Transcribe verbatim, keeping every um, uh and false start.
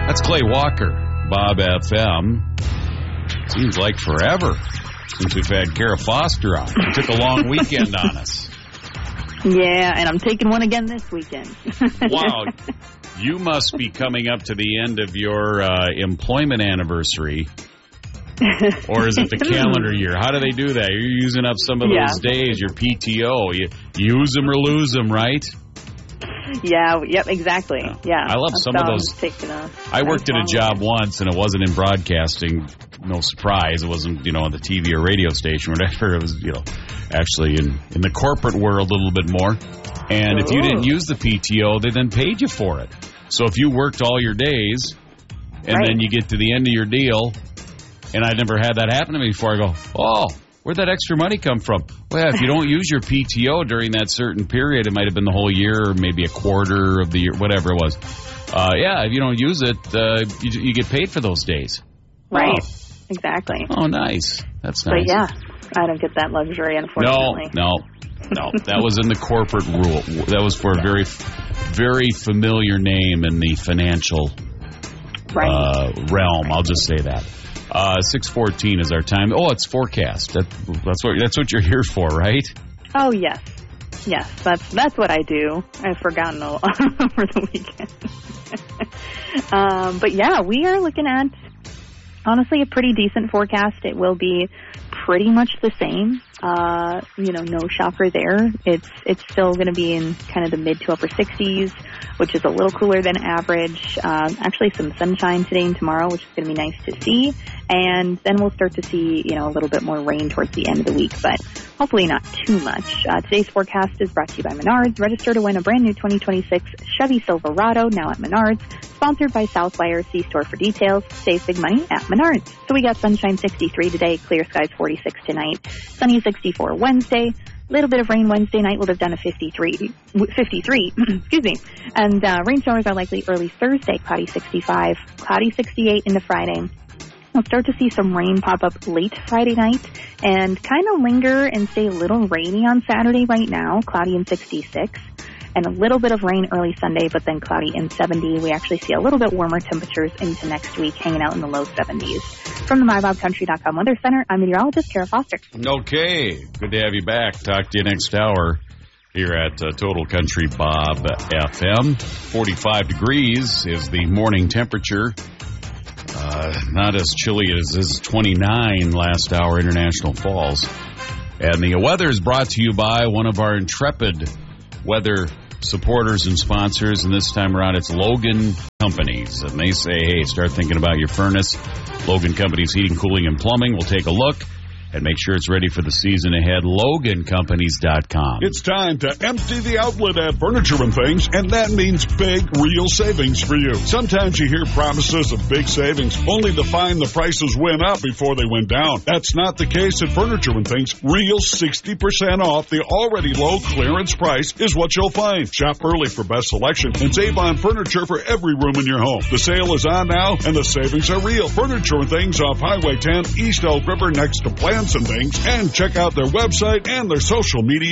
That's Clay Walker, Bob F M. Seems like forever since we've had Kara Foster on. She took a long weekend on us. Yeah, and I'm taking one again this weekend. Wow. You must be coming up to the end of your uh, employment anniversary. Or is it the calendar year? How do they do that? You're using up some of those yeah. days, your P T O. You use them or lose them, right? Yeah, yep, exactly. Yeah. I love That's some of those. I worked at a job once, and it wasn't in broadcasting. No surprise. It wasn't, you know, on the T V or radio station or whatever. It was, you know, actually in, in the corporate world a little bit more. And Ooh. If you didn't use the P T O, they then paid you for it. So if you worked all your days, and right. then you get to the end of your deal, and I never had that happen to me before, I go, oh, where'd that extra money come from? Well, yeah, if you don't use your P T O during that certain period, it might have been the whole year or maybe a quarter of the year, whatever it was. Uh, yeah, if you don't use it, uh, you, you get paid for those days. Right, oh. exactly. Oh, nice. That's nice. But yeah, I don't get that luxury, unfortunately. No, no, no. That was in the corporate rule. That was for a very, very familiar name in the financial right. uh, realm. I'll just say that. Uh, six fourteen is our time. Oh, it's forecast. That, that's what that's what you're here for, right? Oh, yes. Yes, that's that's what I do. I've forgotten all over the weekend. um, but, yeah, we are looking at, honestly, a pretty decent forecast. It will be pretty much the same. Uh, you know, no shocker there. It's it's still going to be in kind of the mid to upper sixties, which is a little cooler than average. Uh, actually, some sunshine today and tomorrow, which is going to be nice to see. And then we'll start to see, you know, a little bit more rain towards the end of the week, but hopefully not too much. Uh, today's forecast is brought to you by Menards. Register to win a brand new twenty twenty-six Chevy Silverado, now at Menards. Sponsored by Southwire. See store for details. Save big money at Menards. So we got sunshine sixty-three today, clear skies forty-six tonight, sunny sixty-four Wednesday. Little bit of rain Wednesday night. We'll have done a fifty-three, fifty-three, excuse me. And uh, rain showers are likely early Thursday, cloudy sixty-five, cloudy sixty-eight into Friday. We'll start to see some rain pop up late Friday night and kind of linger and stay a little rainy on Saturday right now, cloudy and sixty-six. And a little bit of rain early Sunday, but then cloudy and seventy. We actually see a little bit warmer temperatures into next week, hanging out in the low seventies. From the my bob country dot com Weather Center, I'm meteorologist Kara Foster. Okay, good to have you back. Talk to you next hour here at uh, Total Country Bob F M. forty-five degrees is the morning temperature. Uh, not as chilly as this twenty-nine last hour, International Falls. And the weather is brought to you by one of our intrepid weather supporters and sponsors, and this time around it's Logan Companies. And they say, hey, start thinking about your furnace. Logan Companies Heating, Cooling, and Plumbing. We'll take a look and make sure it's ready for the season ahead. Logan Companies dot com. It's time to empty the outlet at Furniture and Things, and that means big, real savings for you. Sometimes you hear promises of big savings, only to find the prices went up before they went down. That's not the case at Furniture and Things. Real sixty percent off the already low clearance price is what you'll find. Shop early for best selection and save on furniture for every room in your home. The sale is on now, and the savings are real. Furniture and Things off Highway ten, East Elk River, next to Plants and Things. And check out their website and their social media